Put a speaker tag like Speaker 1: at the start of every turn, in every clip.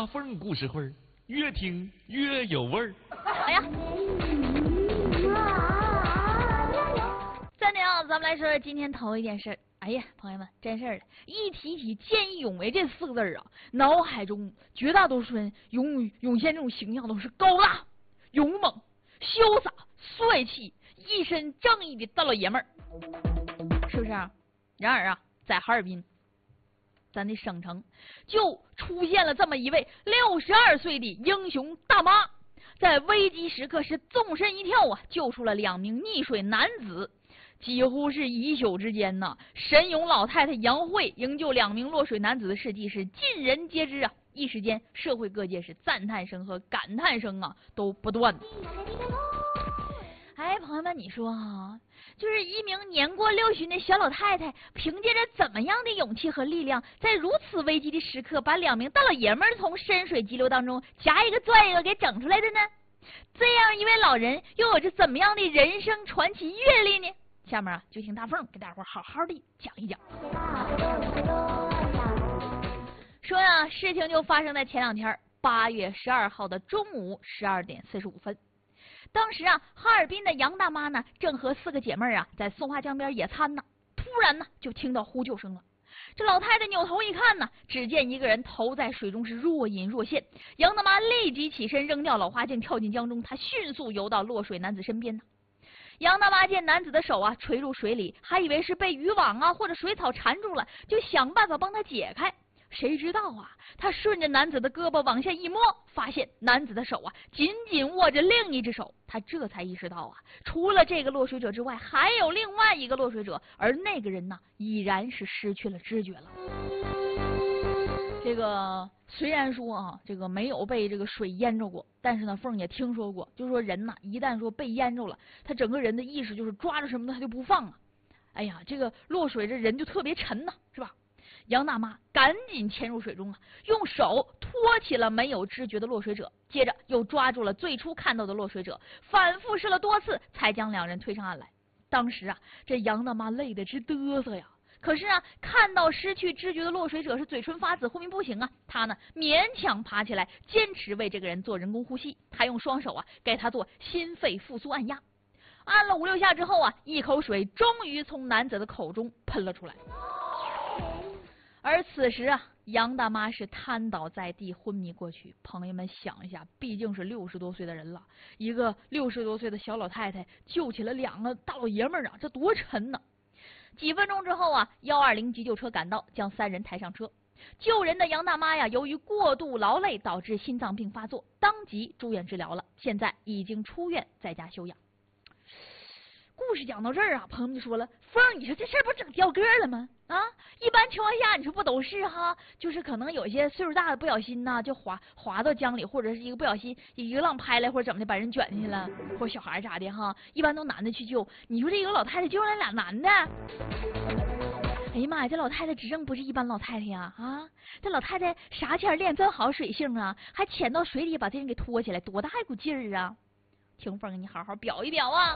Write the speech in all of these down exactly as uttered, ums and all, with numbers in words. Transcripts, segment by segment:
Speaker 1: 大凤故事会，越听越有味儿。
Speaker 2: 好呀，暂停啊，咱们来说今天头一件事。哎呀，朋友们，真事儿了！一提起见义勇为这四个字儿啊，脑海中绝大多数人涌涌现这种形象都是高大、勇猛、潇洒、帅气、一身正义的大老爷们儿，是不是啊？然而啊，在哈尔滨，咱的省城就出现了这么一位六十二岁的英雄大妈，在危机时刻是纵身一跳啊，救出了两名溺水男子。几乎是一宿之间呢，神勇老太太杨慧营救两名落水男子的事迹是尽人皆知啊！一时间，社会各界是赞叹声和感叹声啊，都不断。哎，朋友们，你说啊，就是一名年过六旬的小老太太，凭借着怎么样的勇气和力量，在如此危机的时刻，把两名大老爷们儿从深水急流当中夹一个拽一个给整出来的呢？这样一位老人又有着怎么样的人生传奇阅历呢？下面啊，就听大凤给大伙好好的讲一讲。说呀、啊，事情就发生在前两天，八月十二号的中午十二点四十五分。当时啊，哈尔滨的杨大妈呢，正和四个姐妹啊在松花江边野餐呢，突然呢就听到呼救声了。这老太太扭头一看呢，只见一个人头在水中是若隐若现。杨大妈立即起身扔掉老花镜，跳进江中，她迅速游到落水男子身边呢。杨大妈见男子的手啊垂入水里，还以为是被渔网啊或者水草缠住了，就想办法帮他解开。谁知道啊，他顺着男子的胳膊往下一摸，发现男子的手啊紧紧握着另一只手。他这才意识到啊，除了这个落水者之外，还有另外一个落水者，而那个人呢，已然是失去了知觉了。这个虽然说啊，这个没有被这个水淹着过，但是呢，凤也听说过，就是说人呐，一旦说被淹着了，他整个人的意识就是抓着什么的他就不放啊。哎呀，这个落水这人就特别沉呐，是吧？杨大妈赶紧潜入水中啊，用手托起了没有知觉的落水者，接着又抓住了最初看到的落水者，反复试了多次，才将两人推上岸来。当时啊，这杨大妈累得直嘚瑟呀。可是啊，看到失去知觉的落水者是嘴唇发紫，昏迷不醒啊，他呢勉强爬起来，坚持为这个人做人工呼吸，他用双手啊给他做心肺复苏按压，按了五六下之后啊，一口水终于从男子的口中喷了出来。而此时啊，杨大妈是瘫倒在地，昏迷过去。朋友们想一下，毕竟是六十多岁的人了，一个六十多岁的小老太太救起了两个大老爷们儿啊，这多沉呢！几分钟之后啊，一二零急救车赶到，将三人抬上车。救人的杨大妈呀，由于过度劳累导致心脏病发作，当即住院治疗了，现在已经出院在家休养。故事讲到这儿啊，朋友们就说了，凤儿，你说这事儿不整掉个了吗？啊，一般情况下你说不都是哈，就是可能有些岁数大的不小心呐、啊，就滑滑到江里，或者是一个不小心一个浪拍来，或者怎么的把人卷进去了，或者小孩啥的哈，一般都男的去救。你说这一个老太太救了俩男的，哎呀妈呀，这老太太指证不是一般老太太呀！啊，这老太太啥前练这好水性啊，还潜到水里把这人给拖起来，多大一股劲儿啊！听凤你好好表一表啊！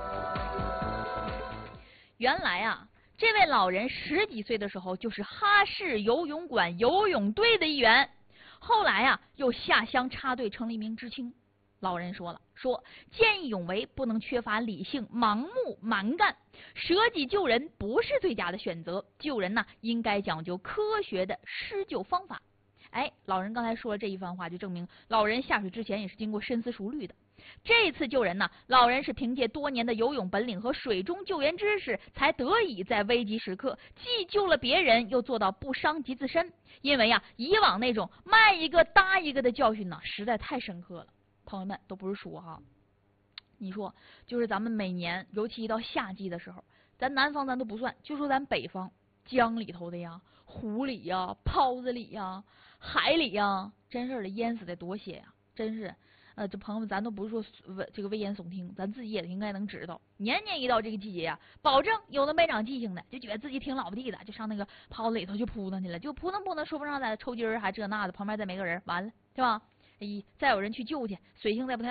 Speaker 2: 原来啊，这位老人十几岁的时候就是哈市游泳馆游泳队的一员，后来啊又下乡插队成了一名知青。老人说了，说见义勇为不能缺乏理性，盲目蛮干，舍己救人不是最佳的选择，救人呢应该讲究科学的施救方法。哎，老人刚才说了这一番话，就证明老人下水之前也是经过深思熟虑的。这次救人呢，老人是凭借多年的游泳本领和水中救援知识，才得以在危急时刻既救了别人，又做到不伤及自身。因为啊，以往那种卖一个搭一个的教训呢，实在太深刻了。朋友们都不是说哈，你说就是咱们每年，尤其一到夏季的时候，咱南方咱都不算，就说咱北方江里头的呀、湖里呀、泡子里呀、海里呀，真是的淹死的多些呀，真是。呃，这朋友们，咱都不是说这个危言耸听，咱自己也应该能知道。年年一到这个季节呀、啊，保证有的没长记性的，就觉得自己挺老不地的，就上那个泡子里头去扑腾去了，就扑腾扑腾，说不上来抽筋儿还这那的，旁边再没个人，完了，对吧？哎，再有人去救去，水性再不太。